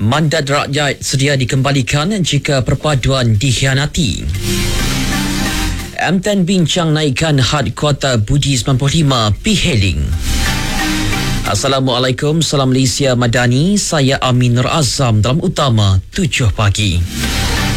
Mandat rakyat sedia dikembalikan jika perpaduan dikhianati. M10 bincang naikkan had kuota Budi 95 P-Hailing. Assalamualaikum, salam Malaysia Madani. Saya Amin Nur Azam dalam utama 7 pagi.